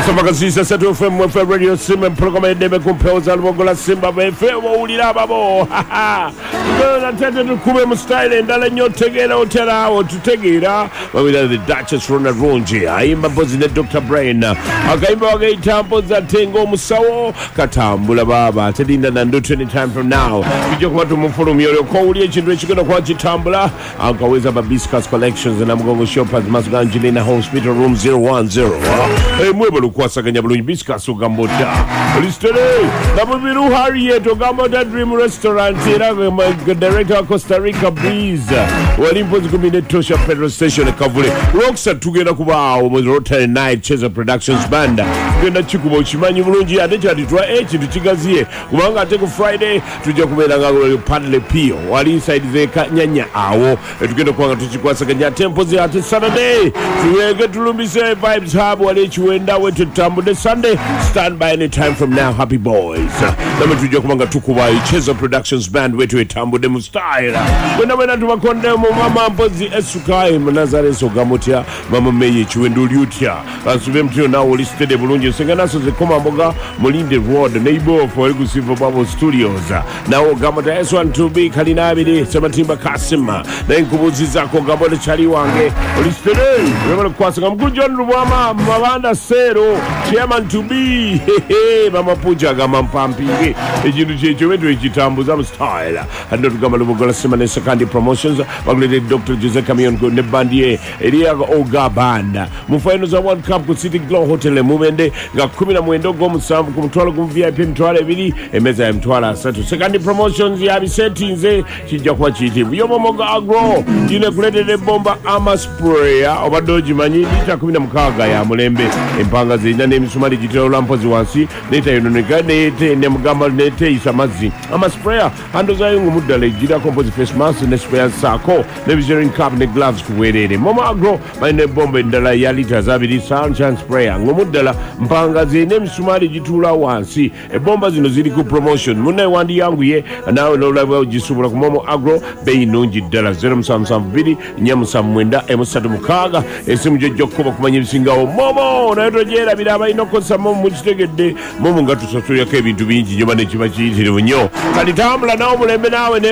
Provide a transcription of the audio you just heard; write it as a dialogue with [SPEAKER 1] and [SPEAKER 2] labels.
[SPEAKER 1] Makasisa Setu FM Radio Simba program edebe kumpeuza lubogola Simba FM ulira babo na tete tukube mu style ndala nyo tegera otera tutegera babira the Duchess Rona Ronje ayimba bozi ne Dr. Brain akaimba wagaita mpoza tengo musawo katambula baba tedinda na ndo 20 time from now bijjo kwa tumufulumi yole ko uli ekintu ekigenda kwa kitambula akaweza babiscus collections na mgongo shoppers Masga Angelina Hospital room 010 mwebalo kwasaganya bulungi biscuits ugambota listere namubiru Harriet ugambota Dream Restaurant era director Costa Rica Breeze walimpo zikumine Tosha Pedro Station Kavule Rockstar tugenda kubaawo mu Rotary Night Cheza Productions Band tugenda chikubo chimanyi bulungi ate kyatitwa ekintu kigaziye kubanga ate ku Friday tujja kubeera nga Padle Pio wali inside ze nyanya awo tugenda kwanga tukikwasaganya tempo zi ate Saturday tuwege tulumbise vibes hub wali chiwenda wetu tambude Sunday stand by any time from now happy boys nama tujja kubanga tukuba Cheza Productions Band wetu etambude mu style wena tubakonde mu mama mpozi esukai Nazare Sogamotia mama meye chiwendo lyutya asube mtio na oli stede bulungi singana so zikoma mboga Mulinde Road neighbor for Egusivo Babo Studios nawo gamota S1 to be kalinabiri Sematimba Kasima na inkubuzi zako gamota chali wange oli stede remember kwasanga mkuru John Rubama mabanda sero chairman to be mama puja gama mpampinge ekintu kyekiwetu ekitambuza mu style ando tugamba lubogola semane second promotions bagulede Dr. Jose Camion ne bandie elia oga banda mu finals za World Cup ku City Glow Hotel mubende nga 17 go musanvu ku mutwalo ku VIP mtwalo 2 emeza ya mtwalo 3 second promotions ya bisetinze kijja kwa chitivu yomomoga agro jine kulete bomba ama sprayer obadoji manyi lita 16 ya mulembe empanga zinya ne misumali jitero lampozi wansi neta yononeka nete ne mugamba nete isamazi ama sprayer ando zayungu mudale jira composite face mask ne sprayer sako ne visioning cap ne gloves kuwerere mama agro mine bomba ndala ya lita zabiri sunshine sprayer ngomudala mpanga zine misumali jitula wansi bomba zino zili ku promotion munne wandi yangu ye nawe no live jisubula ku momo agro bei nungi dala 0772 nyamusamwenda emusatu mukaga esimu jjo kuba kumanya bisingawo momo na tojera biraba inokosa momo mukitegedde momo ngatusosoya ke ebintu bingi nyoba ne kiba kiyitire bunyo kali tambula nawo mulembe nawe